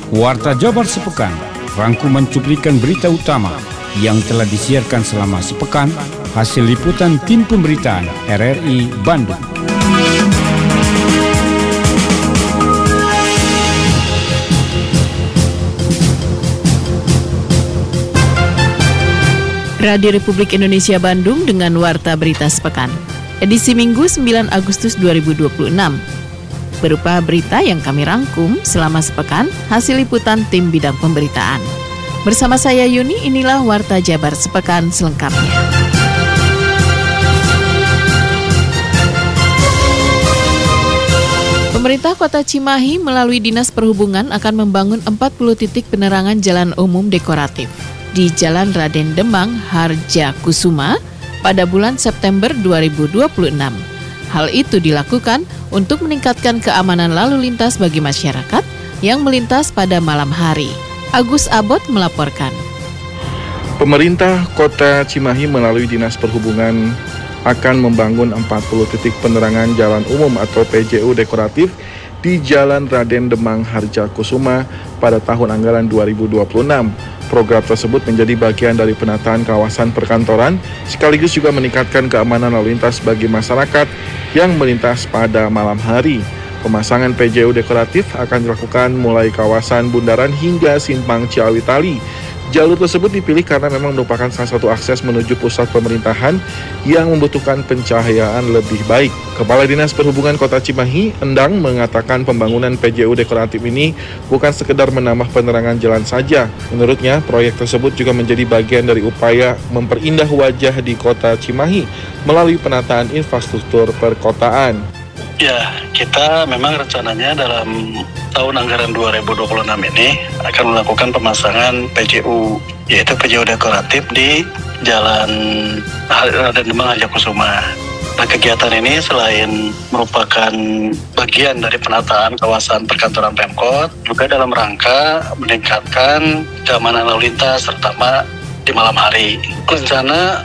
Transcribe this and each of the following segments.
Warta Jabar Sepekan, rangkuman cuplikan berita utama yang telah disiarkan selama sepekan, hasil liputan tim pemberitaan RRI Bandung. Radio Republik Indonesia Bandung dengan Warta Berita Sepekan. Edisi Minggu 9 Agustus 2026. Berupa berita yang kami rangkum selama sepekan, hasil liputan tim bidang pemberitaan. Bersama saya Yuni, inilah Warta Jabar Sepekan selengkapnya. Pemerintah Kota Cimahi melalui Dinas Perhubungan akan membangun 40 titik penerangan jalan umum dekoratif di Jalan Raden Demang, Harjakusuma pada bulan September 2026. Hal itu dilakukan untuk meningkatkan keamanan lalu lintas bagi masyarakat yang melintas pada malam hari. Agus Abot melaporkan. Pemerintah Kota Cimahi melalui Dinas Perhubungan akan membangun 40 titik penerangan jalan umum atau PJU dekoratif di Jalan Raden Demang Harjakusuma pada tahun anggaran 2026. Program tersebut menjadi bagian dari penataan kawasan perkantoran, sekaligus juga meningkatkan keamanan lalu lintas bagi masyarakat yang melintas pada malam hari. Pemasangan PJU dekoratif akan dilakukan mulai kawasan Bundaran hingga Simpang Ciawi Tali. Jalur tersebut dipilih karena memang merupakan salah satu akses menuju pusat pemerintahan yang membutuhkan pencahayaan lebih baik. Kepala Dinas Perhubungan Kota Cimahi, Endang, mengatakan pembangunan PJU dekoratif ini bukan sekedar menambah penerangan jalan saja. Menurutnya, proyek tersebut juga menjadi bagian dari upaya memperindah wajah di Kota Cimahi melalui penataan infrastruktur perkotaan. Ya, kita memang rencananya dalam tahun anggaran 2026 ini akan melakukan pemasangan PJU, yaitu PJU dekoratif di Jalan Raden Demang Harjakusuma. Nah, kegiatan ini selain merupakan bagian dari penataan kawasan perkantoran Pemkot, juga dalam rangka meningkatkan keamanan lalu lintas, terutama di malam hari. Rencana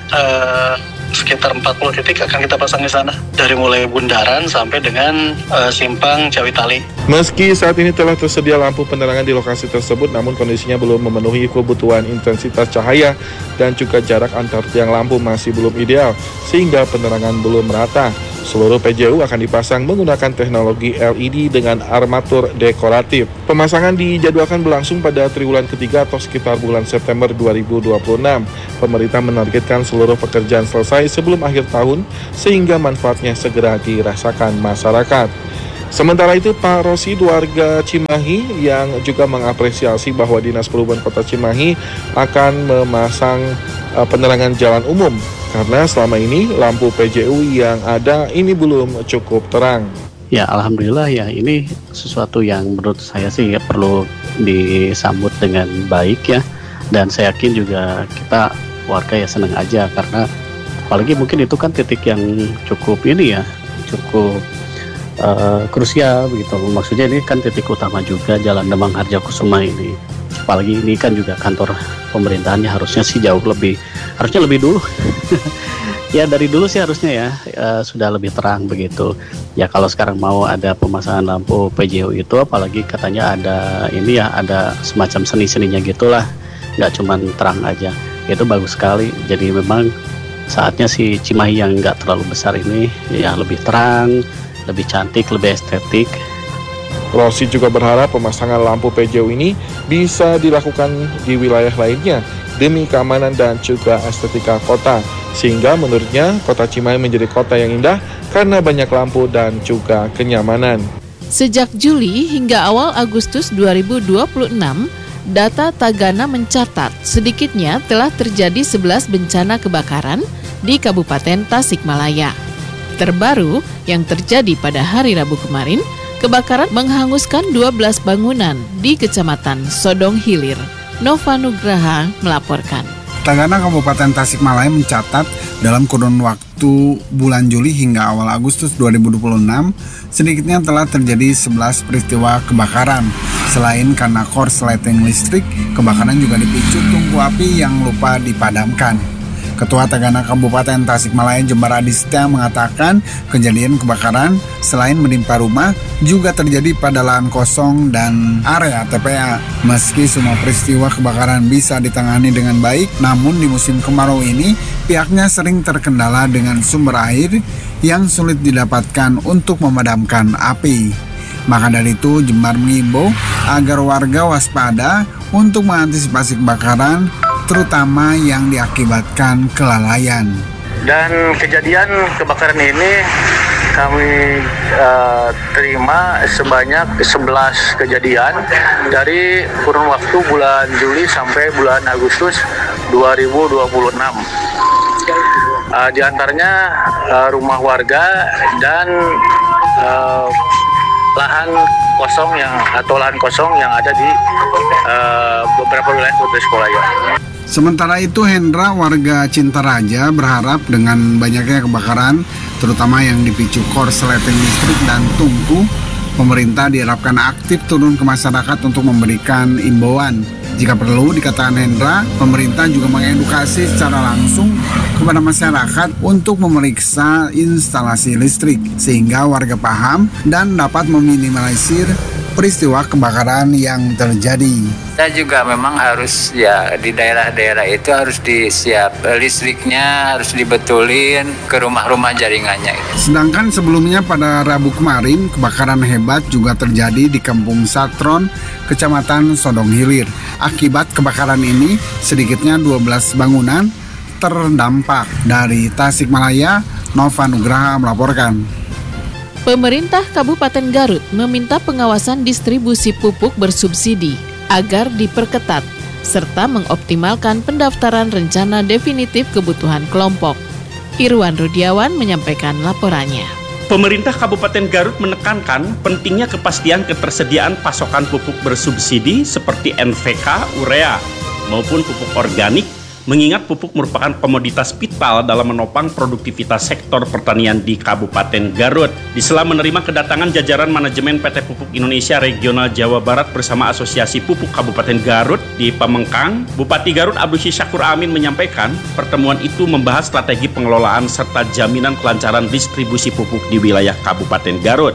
sekitar 40 titik akan kita pasang di sana, dari mulai Bundaran sampai dengan Simpang Ciawi Tali. Meski saat ini telah tersedia lampu penerangan di lokasi tersebut, namun kondisinya belum memenuhi kebutuhan intensitas cahaya dan juga jarak antar tiang lampu masih belum ideal, sehingga penerangan belum merata. Seluruh PJU akan dipasang menggunakan teknologi LED dengan armatur dekoratif. Pemasangan dijadwalkan berlangsung pada triwulan ketiga atau sekitar bulan September 2026. Pemerintah menargetkan seluruh pekerjaan selesai sebelum akhir tahun sehingga manfaatnya segera dirasakan masyarakat. Sementara itu, Pak Rosid, warga Cimahi, yang juga mengapresiasi bahwa Dinas Perhubungan Kota Cimahi akan memasang penerangan jalan umum karena selama ini lampu PJU yang ada ini belum cukup terang. Ya, alhamdulillah ya, ini sesuatu yang menurut saya sih ya perlu disambut dengan baik ya, dan saya yakin juga kita warga ya senang aja karena apalagi mungkin itu kan titik yang cukup ini ya, cukup krusial begitu. Maksudnya ini kan titik utama juga Jalan Demang Harjakusuma ini. Apalagi ini kan juga kantor pemerintahannya harusnya lebih dulu. Ya dari dulu sih harusnya ya sudah lebih terang begitu. Ya kalau sekarang mau ada pemasangan lampu PJU itu, apalagi katanya ada ini ya, ada semacam seni-seninya gitulah, nggak cuma terang aja. Itu bagus sekali. Jadi memang saatnya si Cimahi yang nggak terlalu besar ini ya lebih terang, lebih cantik, lebih estetik. Rosi juga berharap pemasangan lampu PJU ini bisa dilakukan di wilayah lainnya demi keamanan dan juga estetika kota, sehingga menurutnya Kota Cimahi menjadi kota yang indah karena banyak lampu dan juga kenyamanan. Sejak Juli hingga awal Agustus 2026, data Tagana mencatat sedikitnya telah terjadi 11 bencana kebakaran di Kabupaten Tasikmalaya. Terbaru yang terjadi pada hari Rabu kemarin, kebakaran menghanguskan 12 bangunan di Kecamatan Sodong Hilir. Nova Nugraha melaporkan. Tagana Kabupaten Tasikmalaya mencatat dalam kurun waktu bulan Juli hingga awal Agustus 2026, sedikitnya telah terjadi 11 peristiwa kebakaran. Selain karena korsleting listrik, kebakaran juga dipicu tungku api yang lupa dipadamkan. Ketua Tagana Kabupaten Tasikmalaya Jembar Adistia mengatakan kejadian kebakaran selain menimpa rumah juga terjadi pada lahan kosong dan area TPA. Meski semua peristiwa kebakaran bisa ditangani dengan baik, namun di musim kemarau ini pihaknya sering terkendala dengan sumber air yang sulit didapatkan untuk memadamkan api. Maka dari itu Jembar mengimbau agar warga waspada untuk mengantisipasi kebakaran, terutama yang diakibatkan kelalaian. Dan kejadian kebakaran ini kami terima sebanyak 11 kejadian dari kurun waktu bulan Juli sampai bulan Agustus 2026. Di antaranya rumah warga dan lahan kosong yang ada di beberapa wilayah Kota Tasikmalaya. Sementara itu Hendra, warga Cintaraja, berharap dengan banyaknya kebakaran, terutama yang dipicu korsleting listrik dan tungku, pemerintah diharapkan aktif turun ke masyarakat untuk memberikan imbauan. Jika perlu, dikatakan Hendra, pemerintah juga mengedukasi secara langsung kepada masyarakat untuk memeriksa instalasi listrik, sehingga warga paham dan dapat meminimalisir peristiwa kebakaran yang terjadi. Kita juga memang harus di daerah-daerah itu harus disiap listriknya, harus dibetulin ke rumah-rumah jaringannya. Sedangkan sebelumnya pada Rabu kemarin kebakaran hebat juga terjadi di Kampung Satron, Kecamatan Sodong Hilir. Akibat kebakaran ini sedikitnya 12 bangunan terdampak. Dari Tasikmalaya, Nova Nugraha melaporkan. Pemerintah Kabupaten Garut meminta pengawasan distribusi pupuk bersubsidi agar diperketat, serta mengoptimalkan pendaftaran rencana definitif kebutuhan kelompok. Irwan Rudiawan menyampaikan laporannya. Pemerintah Kabupaten Garut menekankan pentingnya kepastian ketersediaan pasokan pupuk bersubsidi seperti NPK, urea, maupun pupuk organik, mengingat pupuk merupakan komoditas vital dalam menopang produktivitas sektor pertanian di Kabupaten Garut. Di sela menerima kedatangan jajaran manajemen PT Pupuk Indonesia Regional Jawa Barat bersama Asosiasi Pupuk Kabupaten Garut di Pamengkang, Bupati Garut Abdul Syakur Amin menyampaikan pertemuan itu membahas strategi pengelolaan serta jaminan kelancaran distribusi pupuk di wilayah Kabupaten Garut.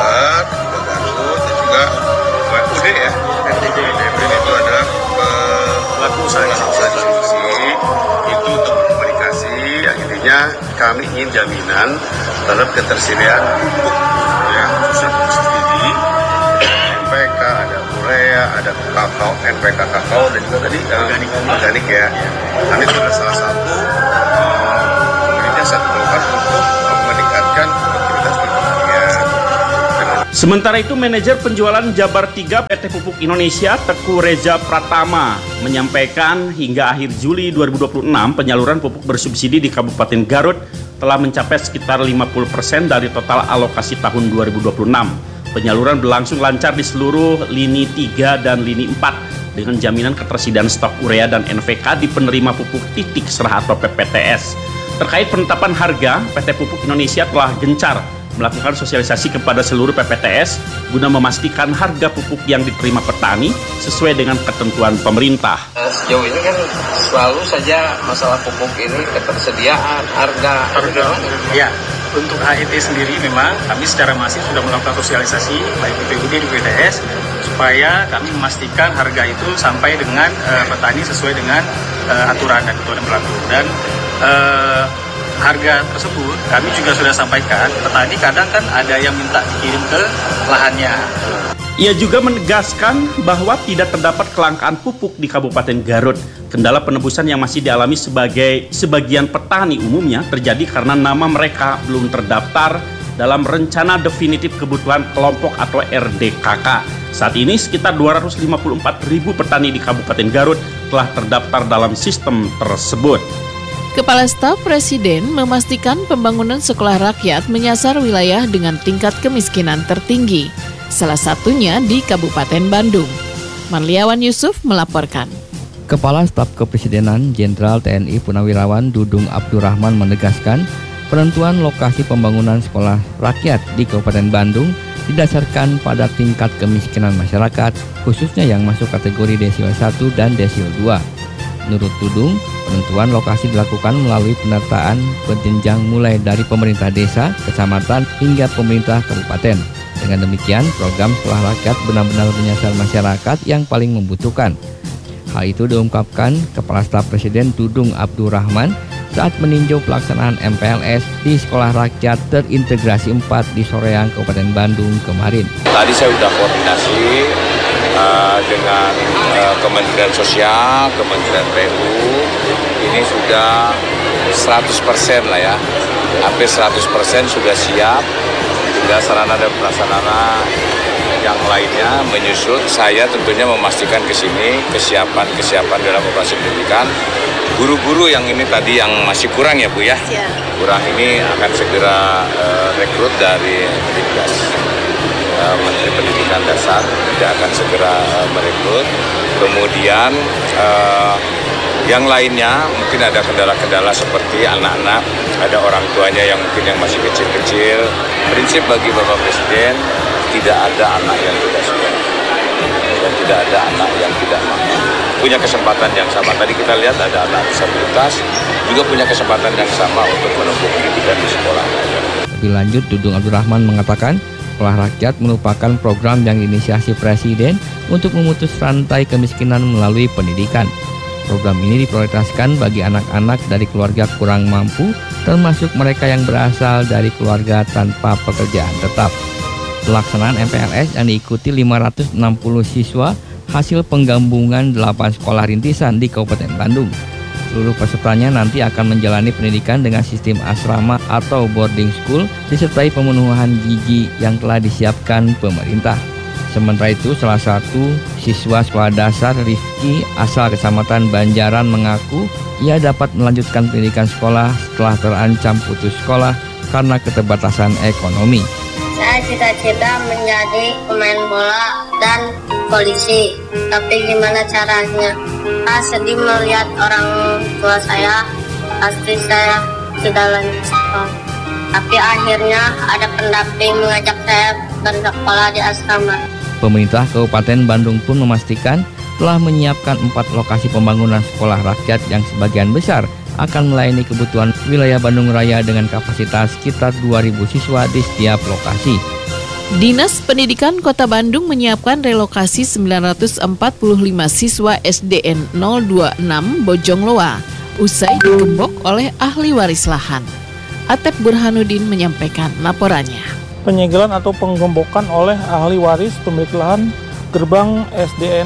Kami ingin jaminan terhadap ketersediaan pupuk yang subsidi, NPK, ada urea, ada kakao, NPK kakao, dan juga tadi organik ya. Kami juga salah satu pemerintah satu program untuk meningkatkan produktivitas pertanian. Sementara itu, manajer penjualan Jabar 3 PT Pupuk Indonesia Teguh Reza Pratama menyampaikan hingga akhir Juli 2026 penyaluran pupuk bersubsidi di Kabupaten Garut telah mencapai sekitar 50% dari total alokasi tahun 2026. Penyaluran berlangsung lancar di seluruh lini 3 dan lini 4 dengan jaminan ketersediaan stok urea dan NPK di penerima pupuk titik serah atau PPTS. Terkait penetapan harga, PT Pupuk Indonesia telah gencar melakukan sosialisasi kepada seluruh PPTS guna memastikan harga pupuk yang diterima petani sesuai dengan ketentuan pemerintah. Sejauh ini kan selalu saja masalah pupuk ini ketersediaan, harga. Ya, untuk HET sendiri memang kami secara masif sudah melakukan sosialisasi baik di PUD di PPTS supaya kami memastikan harga itu sampai dengan petani sesuai dengan aturan dan ketentuan yang berlaku. Dan harga tersebut kami juga sudah sampaikan, petani kadang kan ada yang minta dikirim ke lahannya. Ia juga menegaskan bahwa tidak terdapat kelangkaan pupuk di Kabupaten Garut. Kendala penebusan yang masih dialami sebagian petani umumnya terjadi karena nama mereka belum terdaftar dalam Rencana Definitif Kebutuhan Kelompok atau RDKK. Saat ini sekitar 254.000 petani di Kabupaten Garut telah terdaftar dalam sistem tersebut. Kepala Staf Presiden memastikan pembangunan sekolah rakyat menyasar wilayah dengan tingkat kemiskinan tertinggi, salah satunya di Kabupaten Bandung. Marliawan Yusuf melaporkan. Kepala Staf Kepresidenan Jenderal TNI Purnawirawan Dudung Abdurrahman menegaskan penentuan lokasi pembangunan sekolah rakyat di Kabupaten Bandung didasarkan pada tingkat kemiskinan masyarakat, khususnya yang masuk kategori desil 1 dan desil 2. Menurut Dudung, Penentuan lokasi dilakukan melalui penataan berjenjang mulai dari pemerintah desa, kecamatan, hingga pemerintah kabupaten. Dengan demikian, program sekolah rakyat benar-benar menyasar masyarakat yang paling membutuhkan. Hal itu diungkapkan Kepala Staf Presiden Dudung Abdurrahman saat meninjau pelaksanaan MPLS di Sekolah Rakyat Terintegrasi 4 di Soreang, Kabupaten Bandung kemarin. Tadi saya sudah koordinasi dengan Kementerian Sosial, Kementerian PU, ini sudah 100% lah ya, hampir 100% sudah siap. Tinggal sarana dan prasarana yang lainnya menyusul. Saya tentunya memastikan ke sini kesiapan dalam operasi pendidikan. Guru-guru yang ini tadi yang masih kurang ya Bu ya, kurang ini akan segera rekrut dari Dikdas. Menteri Pendidikan Dasar tidak akan segera merekrut. Kemudian yang lainnya mungkin ada kendala-kendala seperti anak-anak, ada orang tuanya yang mungkin yang masih kecil-kecil. Prinsip bagi Bapak Presiden, tidak ada anak yang tidak sekolah dan tidak ada anak yang tidak mampu. Punya kesempatan yang sama. Tadi kita lihat ada anak disabilitas juga punya kesempatan yang sama untuk menempuh pendidikan di sekolah. Lebih lanjut, Dudung Abdurrahman mengatakan Sekolah Rakyat merupakan program yang diinisiasi Presiden untuk memutus rantai kemiskinan melalui pendidikan. Program ini diprioritaskan bagi anak-anak dari keluarga kurang mampu, termasuk mereka yang berasal dari keluarga tanpa pekerjaan tetap. Pelaksanaan MPLS yang diikuti 560 siswa hasil penggabungan 8 sekolah rintisan di Kabupaten Bandung. Seluruh pesertanya nanti akan menjalani pendidikan dengan sistem asrama atau boarding school disertai pemenuhan gizi yang telah disiapkan pemerintah. Sementara itu, salah satu siswa sekolah dasar Rifki asal Kecamatan Banjaran mengaku ia dapat melanjutkan pendidikan sekolah setelah terancam putus sekolah karena keterbatasan ekonomi. Saya cita-cita menjadi pemain bola dan polisi, tapi gimana caranya? Saya sedih melihat orang tua saya, pasti saya tidak lanjut sekolah. Tapi akhirnya ada pendamping mengajak saya bersekolah di asrama. Pemerintah Kabupaten Bandung pun memastikan telah menyiapkan 4 lokasi pembangunan sekolah rakyat yang sebagian besar akan melayani kebutuhan wilayah Bandung Raya dengan kapasitas sekitar 2.000 siswa di setiap lokasi. Dinas Pendidikan Kota Bandung menyiapkan relokasi 945 siswa SDN 026 Bojongloa usai digembok oleh ahli waris lahan. Atep Burhanuddin menyampaikan laporannya. Penyegelan atau penggembokan oleh ahli waris pemilik lahan gerbang SDN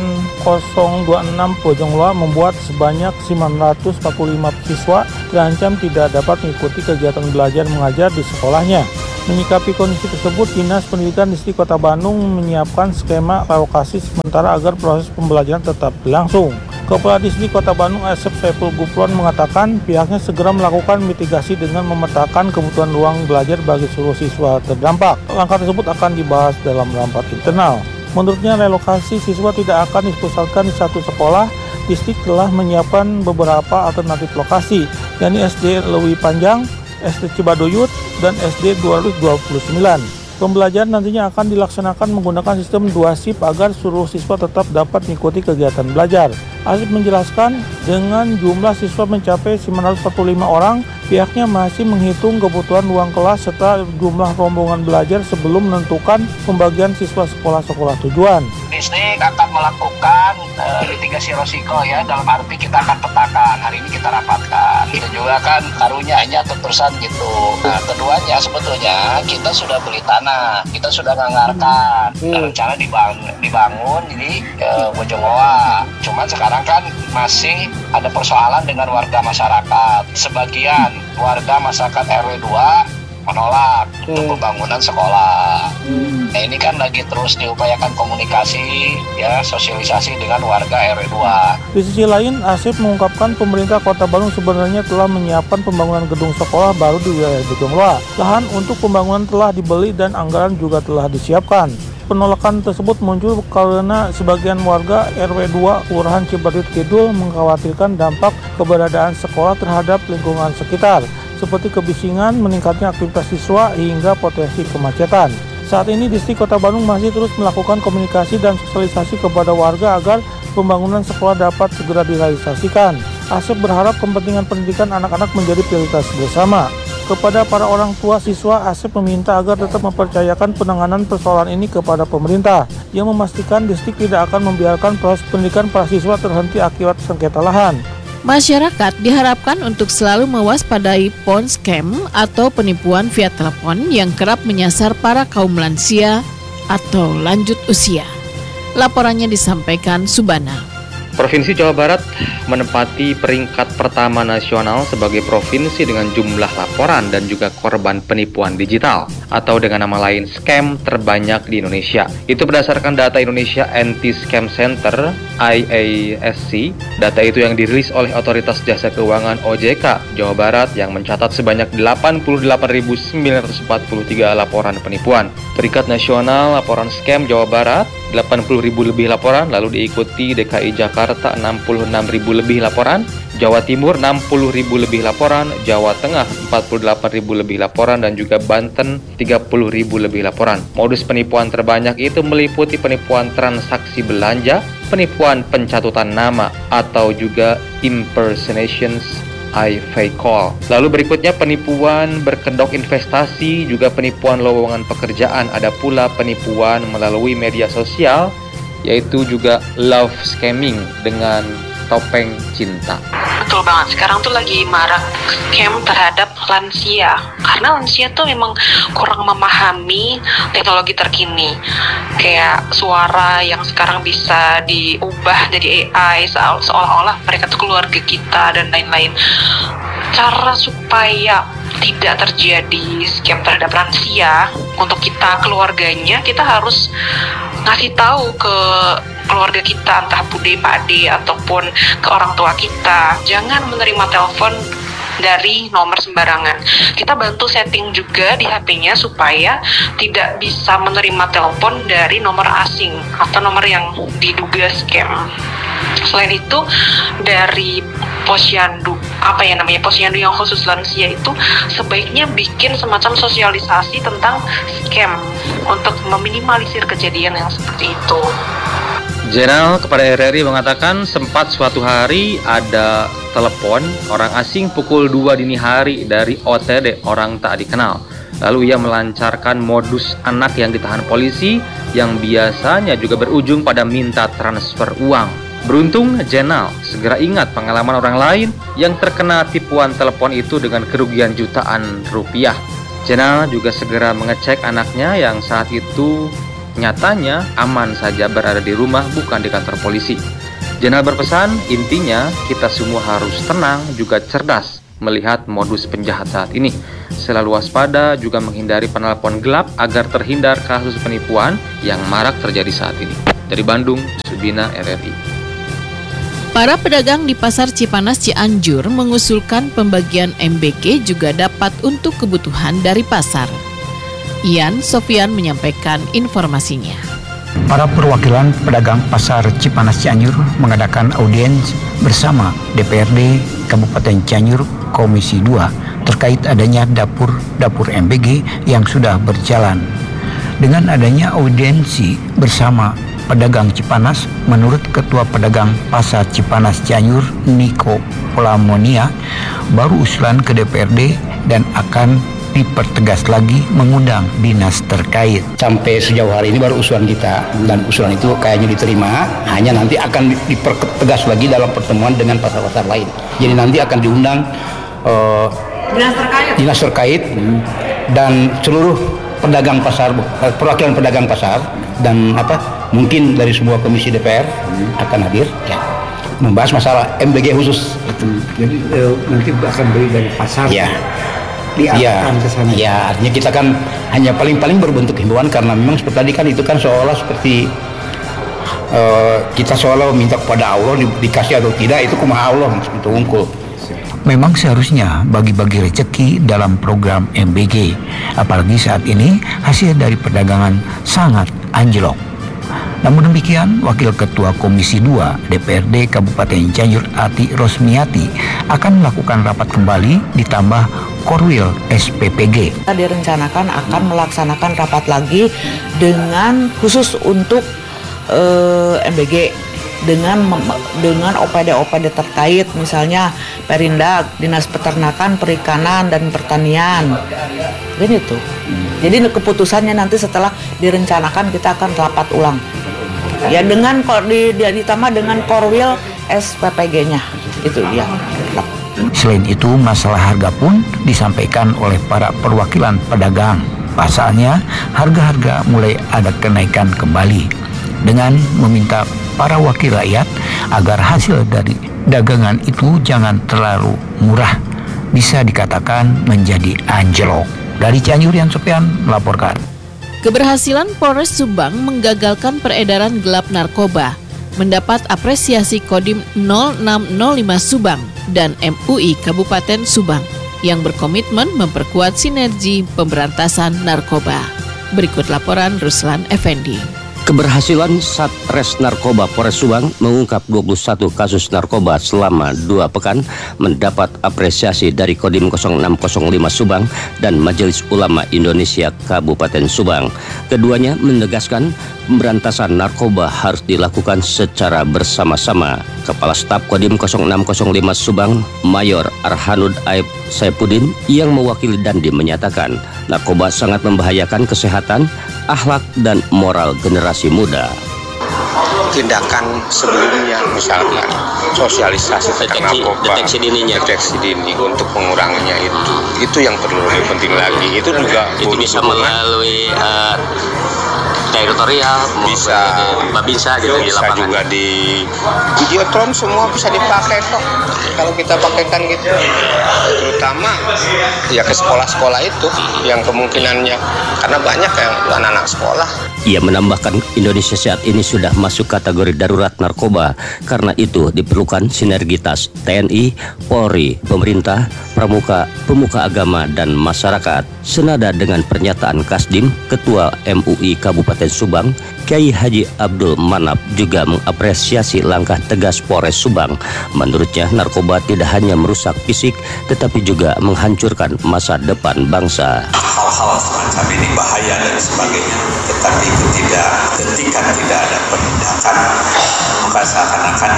026 Bojongloa membuat sebanyak 945 siswa terancam tidak dapat mengikuti kegiatan belajar mengajar di sekolahnya. Menyikapi kondisi tersebut, Dinas Pendidikan Distrik Kota Bandung menyiapkan skema relokasi sementara agar proses pembelajaran tetap berlangsung. Kepala Distrik Kota Bandung Asep Saiful Gufron mengatakan pihaknya segera melakukan mitigasi dengan memetakan kebutuhan ruang belajar bagi seluruh siswa terdampak. Langkah tersebut akan dibahas dalam rapat internal. Menurutnya, relokasi siswa tidak akan dipusatkan di satu sekolah. Distrik telah menyiapkan beberapa alternatif lokasi, yakni SD Lewi Panjang, SD Cibaduyut, dan SD 229. Pembelajaran nantinya akan dilaksanakan menggunakan sistem 2 shift agar seluruh siswa tetap dapat mengikuti kegiatan belajar. Asif menjelaskan, dengan jumlah siswa mencapai 945 orang, pihaknya masih menghitung kebutuhan ruang kelas serta jumlah rombongan belajar sebelum menentukan pembagian siswa sekolah-sekolah tujuan. Distrik akan melakukan mitigasi risiko ya, dalam arti kita akan petakan, hari ini kita rapatkan. Kita juga kan karunyanya terusan gitu. Nah, keduanya sebetulnya kita sudah beli tanah, kita sudah nganggarkan, rencana dibangun ini Bojongloa. Cuman sekarang kan masih ada persoalan dengan warga masyarakat. Sebagian warga masyarakat RW 2 menolak untuk pembangunan sekolah. Nah, ini kan lagi terus diupayakan komunikasi ya, sosialisasi dengan warga RW 2. Di sisi lain, Asif mengungkapkan pemerintah Kota Bandung sebenarnya telah menyiapkan pembangunan gedung sekolah baru di wilayah Bojongloa. Lahan untuk pembangunan telah dibeli dan anggaran juga telah disiapkan. Penolakan tersebut muncul karena sebagian warga RW 2 Kelurahan Cibaduyut Kidul mengkhawatirkan dampak keberadaan sekolah terhadap lingkungan sekitar, seperti kebisingan, meningkatnya aktivitas siswa, hingga potensi kemacetan. Saat ini Distrik Kota Bandung masih terus melakukan komunikasi dan sosialisasi kepada warga agar pembangunan sekolah dapat segera direalisasikan. Asep berharap kepentingan pendidikan anak-anak menjadi prioritas bersama. Kepada para orang tua siswa, Asep meminta agar tetap mempercayakan penanganan persoalan ini kepada pemerintah, yang memastikan distrik tidak akan membiarkan proses pendidikan para siswa terhenti akibat sengketa lahan. Masyarakat diharapkan untuk selalu mewaspadai phone scam atau penipuan via telepon yang kerap menyasar para kaum lansia atau lanjut usia. Laporannya disampaikan Subana. Provinsi Jawa Barat menempati peringkat pertama nasional sebagai provinsi dengan jumlah laporan dan juga korban penipuan digital atau dengan nama lain scam terbanyak di Indonesia. Itu berdasarkan data Indonesia Anti-Scam Center (IASC). Data itu yang dirilis oleh Otoritas Jasa Keuangan OJK Jawa Barat yang mencatat sebanyak 88.943 laporan penipuan. Peringkat nasional laporan scam Jawa Barat 80.000 lebih laporan, lalu diikuti DKI Jakarta 66.000 lebih laporan, Jawa Timur 60.000 lebih laporan, Jawa Tengah 48.000 lebih laporan, dan juga Banten 30.000 lebih laporan. Modus penipuan terbanyak itu meliputi penipuan transaksi belanja, penipuan pencatutan nama, atau juga impersonations fake call. Lalu berikutnya penipuan berkedok investasi, juga penipuan lowongan pekerjaan, ada pula penipuan melalui media sosial, yaitu juga love scamming dengan topeng cinta. Betul banget, sekarang tuh lagi marak scam terhadap lansia. Karena lansia tuh memang kurang memahami teknologi terkini. Kayak suara yang sekarang bisa diubah jadi AI, seolah-olah mereka tuh keluarga kita dan lain-lain. Cara supaya tidak terjadi scam terhadap lansia, untuk kita keluarganya, kita harus ngasih tahu ke keluarga kita, entah bude, pakde, ataupun ke orang tua kita, jangan menerima telepon dari nomor sembarangan. Kita bantu setting juga di HP-nya supaya tidak bisa menerima telepon dari nomor asing atau nomor yang diduga scam. Selain itu, dari posyandu, posyandu yang khusus lansia itu sebaiknya bikin semacam sosialisasi tentang scam untuk meminimalisir kejadian yang seperti itu. Jenderal kepada RRI mengatakan sempat suatu hari ada telepon orang asing pukul 2 dini hari dari OTD, orang tak dikenal. Lalu ia melancarkan modus anak yang ditahan polisi yang biasanya juga berujung pada minta transfer uang. Beruntung Jenal segera ingat pengalaman orang lain yang terkena tipuan telepon itu dengan kerugian jutaan rupiah. Jenal juga segera mengecek anaknya yang saat itu nyatanya aman saja berada di rumah, bukan di kantor polisi. Jenal berpesan, intinya kita semua harus tenang juga cerdas melihat modus penjahat saat ini. Selalu waspada juga menghindari penelpon gelap agar terhindar kasus penipuan yang marak terjadi saat ini. Dari Bandung, Subina, RRI. Para pedagang di Pasar Cipanas Cianjur mengusulkan pembagian MBG juga dapat untuk kebutuhan dari pasar. Ian Sofian menyampaikan informasinya. Para perwakilan pedagang Pasar Cipanas Cianjur mengadakan audiens bersama DPRD Kabupaten Cianjur Komisi 2 terkait adanya dapur MBG yang sudah berjalan. Dengan adanya audiensi bersama pedagang Cipanas, menurut Ketua Pedagang Pasar Cipanas Cianjur Niko Polamonia, baru usulan ke DPRD dan akan dipertegas lagi mengundang dinas terkait. Sampai sejauh hari ini baru usulan kita, dan usulan itu kayaknya diterima, hanya nanti akan dipertegas lagi dalam pertemuan dengan pasar-pasar lain. Jadi nanti akan diundang dinas terkait dan seluruh pedagang pasar, perwakilan pedagang pasar, dan mungkin dari semua komisi DPR akan hadir ya, membahas masalah MBG khusus. Jadi nanti akan beli dari pasar ya. Diarahkan ke sana. Ya, artinya kita kan hanya paling berbentuk himbauan, karena memang seperti tadi kan itu kan seolah seperti kita seolah minta kepada Allah dikasih atau tidak, itu kumaha Allah itu unggul. Memang seharusnya bagi-bagi rezeki dalam program MBG, apalagi saat ini hasil dari perdagangan sangat anjlok. Namun demikian, Wakil Ketua Komisi 2 DPRD Kabupaten Cianjur Ati Rosmiati akan melakukan rapat kembali ditambah Korwil SPPG. Kita direncanakan akan melaksanakan rapat lagi dengan khusus untuk MBG dengan OPD-OPD terkait, misalnya Perindak, Dinas Peternakan, Perikanan dan Pertanian. Kan itu. Jadi keputusannya nanti setelah direncanakan kita akan rapat ulang. Ya dengan ditambah dengan Korwil SPPG-nya. Itu dia. Selain itu, masalah harga pun disampaikan oleh para perwakilan pedagang. Pasalnya, harga-harga mulai ada kenaikan kembali dengan meminta para wakil rakyat agar hasil dari dagangan itu jangan terlalu murah, bisa dikatakan menjadi anjlok. Dari Cianjur, Yan Sopian melaporkan. Keberhasilan Polres Subang menggagalkan peredaran gelap narkoba mendapat apresiasi Kodim 0605 Subang dan MUI Kabupaten Subang yang berkomitmen memperkuat sinergi pemberantasan narkoba. Berikut laporan Ruslan Effendi. Keberhasilan Satres Narkoba Polres Subang mengungkap 21 kasus narkoba selama 2 pekan mendapat apresiasi dari Kodim 0605 Subang dan Majelis Ulama Indonesia Kabupaten Subang. Keduanya menegaskan pemberantasan narkoba harus dilakukan secara bersama-sama. Kepala Staf Kodim 0605 Subang, Mayor Arhanud Aib Saipudin yang mewakili Dandi menyatakan narkoba sangat membahayakan kesehatan, akhlak dan moral generasi muda. Tindakan sebelumnya misalkan sosialisasi tentang narkoba, deteksi dini untuk menguranginya itu yang perlu lebih penting lagi. Itu juga bisa melalui teritorial, bisa gitu di lapangan. Bisa juga di videotron, semua bisa dipakai kok kalau kita pakaikan gitu. Terutama ya ke sekolah-sekolah itu yang kemungkinannya, karena banyak yang anak-anak sekolah. Ia menambahkan Indonesia saat ini sudah masuk kategori darurat narkoba. Karena itu diperlukan sinergitas TNI, Polri, pemerintah, pramuka, pemuka agama dan masyarakat. Senada dengan pernyataan Kasdim, Ketua MUI Kabupaten Subang, Kiai Haji Abdul Manap juga mengapresiasi langkah tegas Polres Subang. Menurutnya narkoba tidak hanya merusak fisik tetapi juga menghancurkan masa depan bangsa. Hal-hal semacam ini bahaya dan sebagainya, tetapi ketika tidak ada penindakan, maka seakan-akan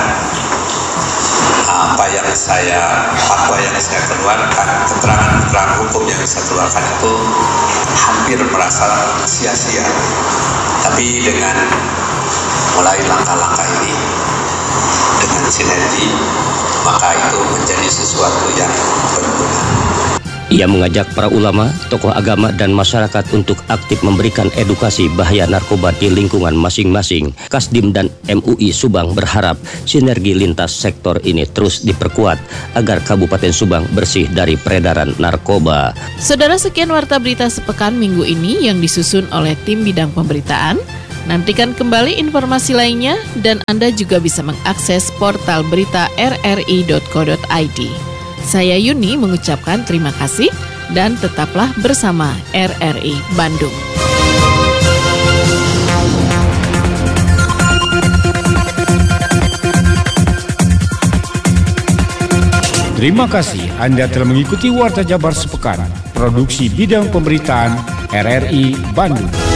fatwa yang saya keluarkan, keterangan hukum yang saya keluarkan itu hampir merasa sia-sia. Tapi dengan mulai langkah-langkah ini, dengan sinergi, maka itu menjadi sesuatu yang berguna. Ia mengajak para ulama, tokoh agama dan masyarakat untuk aktif memberikan edukasi bahaya narkoba di lingkungan masing-masing. Kasdim dan MUI Subang berharap sinergi lintas sektor ini terus diperkuat agar Kabupaten Subang bersih dari peredaran narkoba. Saudara, sekian warta berita sepekan minggu ini yang disusun oleh tim bidang pemberitaan. Nantikan kembali informasi lainnya dan Anda juga bisa mengakses portal berita rri.co.id. Saya Yuni mengucapkan terima kasih dan tetaplah bersama RRI Bandung. Terima kasih Anda telah mengikuti Warta Jabar Sepekan, produksi bidang pemberitaan RRI Bandung.